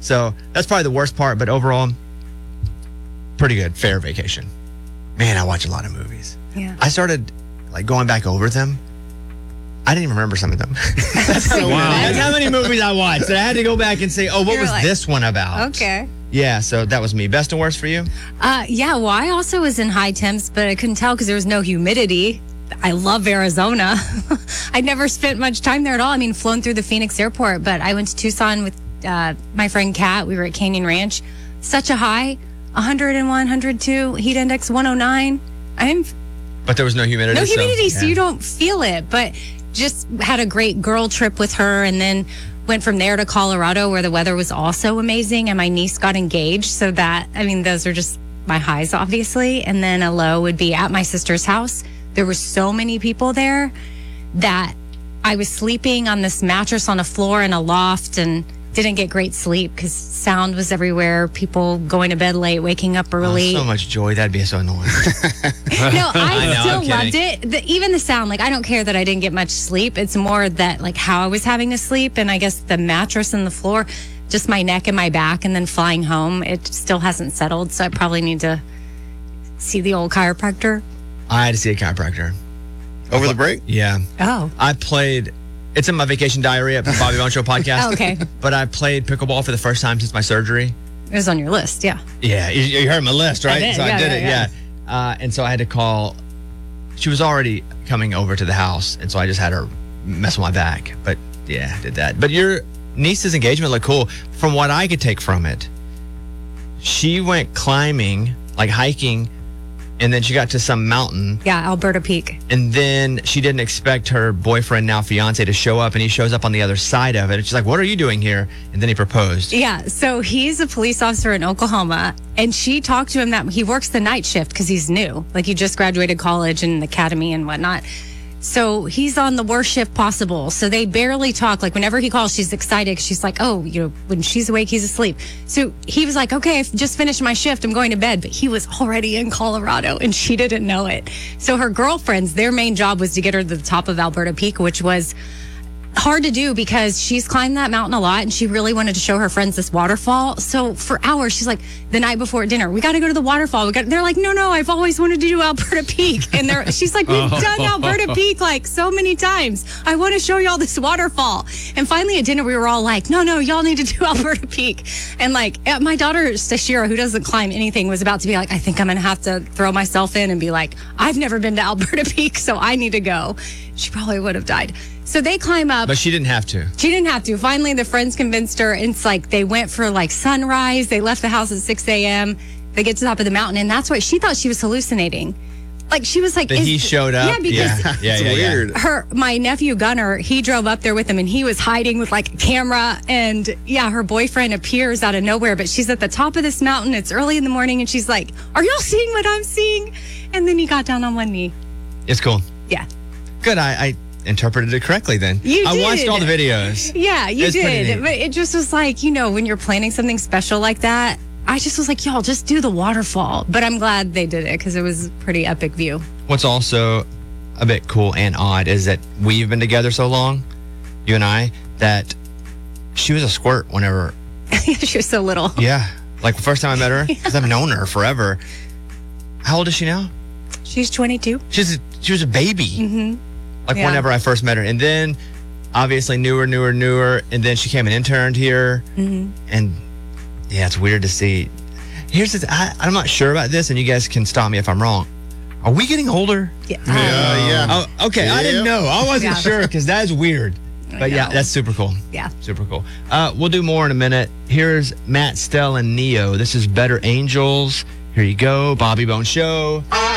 So that's probably the worst part, but overall, pretty good. Fair vacation. Man, I watch a lot of movies. Yeah. I started like going back over them. I didn't even remember some of them. That's how many movies I watched. And I had to go back and say, oh, what was this one about? Okay. Yeah, so that was me. Best and worst for you? Yeah, well, I also was in high temps, but I couldn't tell because there was no humidity. I love Arizona. I'd never spent much time there at all. I mean, flown through the Phoenix airport, but I went to Tucson with my friend Kat. We were at Canyon Ranch. Such a high, 101, 102, heat index 109. But there was no humidity. No humidity, so you don't feel it. But just had a great girl trip with her, and then went from there to Colorado where the weather was also amazing, and my niece got engaged. So those are just my highs, obviously. And then a low would be at my sister's house. There were so many people there that I was sleeping on this mattress on a floor in a loft and didn't get great sleep because sound was everywhere. People going to bed late, waking up early. Oh, so much joy. That'd be so annoying. No, I still loved it. Even the sound, I don't care that I didn't get much sleep. It's more that how I was having to sleep, and I guess the mattress and the floor, just my neck and my back, and then flying home, it still hasn't settled. So I probably need to see the old chiropractor. I had to see a chiropractor. Over the break? Yeah. Oh. I played... It's in my vacation diary at the Bobby Bone Show podcast. Oh, okay. But I played pickleball for the first time since my surgery. It was on your list, yeah. Yeah, you heard my list, right? I did, so I did it, yeah. And so I had to call. She was already coming over to the house, and so I just had her mess with my back. But yeah, did that. But your niece's engagement looked cool. From what I could take from it, she went climbing, hiking, and then she got to some mountain. Yeah, Alberta Peak. And then she didn't expect her boyfriend, now fiance, to show up, and he shows up on the other side of it. And she's like, what are you doing here? And then he proposed. Yeah, so he's a police officer in Oklahoma, and she talked to him that he works the night shift because he's new. He just graduated college and academy and whatnot. So he's on the worst shift possible. So they barely talk. Whenever he calls, she's excited. She's like, oh, when she's awake, he's asleep. So he was like, okay, I've just finished my shift. I'm going to bed. But he was already in Colorado, and she didn't know it. So her girlfriends, their main job was to get her to the top of Alberta Peak, which was hard to do because she's climbed that mountain a lot, and she really wanted to show her friends this waterfall. So for hours, she's like, the night before dinner, we got to go to the waterfall. They're like, no, I've always wanted to do Alberta Peak. And she's like, we've done Alberta Peak so many times. I want to show y'all this waterfall. And finally at dinner, we were all like, no, y'all need to do Alberta Peak. And my daughter, Sashira, who doesn't climb anything, was about to be like, I think I'm going to have to throw myself in and be like, I've never been to Alberta Peak, so I need to go. She probably would have died. So they climb up. But she didn't have to. She didn't have to. Finally, the friends convinced her. And it's they went for sunrise. They left the house at 6 a.m. They get to the top of the mountain. And that's what she thought she was hallucinating. She was like... That he showed up? Yeah, because... Yeah. Weird. My nephew Gunnar, he drove up there with him, and he was hiding with a camera. And yeah, her boyfriend appears out of nowhere. But she's at the top of this mountain. It's early in the morning. And she's like, are y'all seeing what I'm seeing? And then he got down on one knee. It's cool. Yeah. Good. I interpreted it correctly then. I watched all the videos. Yeah, you did. But it just was when you're planning something special like that, I just was like, y'all, just do the waterfall. But I'm glad they did it because it was a pretty epic view. What's also a bit cool and odd is that we've been together so long, you and I, that she was a squirt whenever. She was so little. Yeah. The first time I met her, because I've known her forever. How old is she now? She's 22. She was a baby. Mm-hmm. Whenever I first met her. And then, obviously, knew her. And then she came and interned here. Mm-hmm. And, yeah, it's weird to see. I'm not sure about this, and you guys can stop me if I'm wrong. Are we getting older? Yeah. Yeah. Oh, okay. I didn't know. I wasn't sure, because that is weird. But, yeah, that's super cool. Yeah. Super cool. We'll do more in a minute. Here's Matt, Stell, and Neo. This is Better Angels. Here you go. Bobby Bone Show.